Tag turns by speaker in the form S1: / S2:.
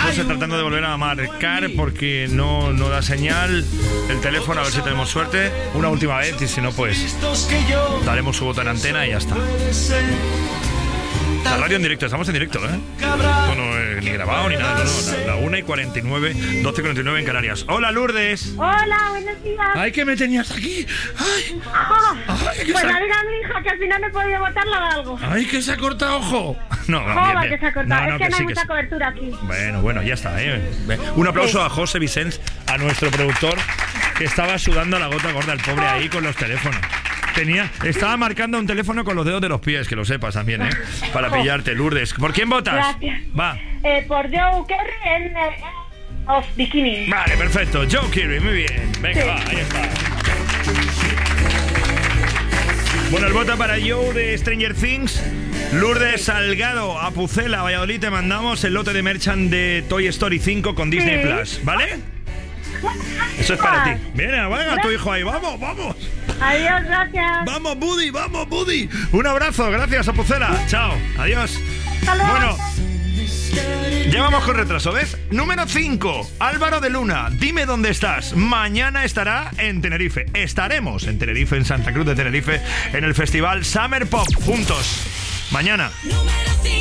S1: José tratando de volver a marcar porque no da señal el teléfono, a ver si tenemos suerte. Una última vez y si no, pues daremos su voto en antena y ya está. La radio en directo, estamos en directo, ¿eh? Esto no es ni grabado ni nada, no. La 1:49, 12:49 en Canarias. Hola, Lourdes.
S2: Hola, buenos días.
S1: Ay, que me tenías aquí. Ay,
S2: pues a mi hija, que al final no he podido votarla de algo.
S1: Ay, que se ha cortado ojo. No,
S2: bien. Que se ha cortado. Es que no hay
S1: sí,
S2: mucha cobertura aquí.
S1: Bueno, ya está, ¿eh? Un aplauso a José Vicens, a nuestro productor, que estaba sudando la gota gorda, el pobre ahí con los teléfonos. Estaba marcando un teléfono con los dedos de los pies, que lo sepas también, ¿eh? Para pillarte, Lourdes. ¿Por quién votas?
S2: Gracias.
S1: Va.
S2: Por Joe Kerry en Of Bikini.
S1: Vale, perfecto. Joe Kerry, muy bien. Venga, sí. Va, ahí está. Bueno, el voto para Joe de Stranger Things. Lourdes Salgado, a Pucela, Valladolid, te mandamos el lote de merchant de Toy Story 5 con Disney Plus, ¿vale? Eso es para ti. Venga, tu hijo ahí. Vamos.
S2: Adiós, gracias.
S1: Vamos, Buddy. Un abrazo, gracias, Apucela. Chao, adiós. Bueno, ya vamos con retraso, ¿ves? Número 5, Álvaro de Luna, dime dónde estás. Mañana estará en Tenerife. Estaremos en Tenerife, en Santa Cruz de Tenerife, en el festival Summer Pop, juntos. Mañana.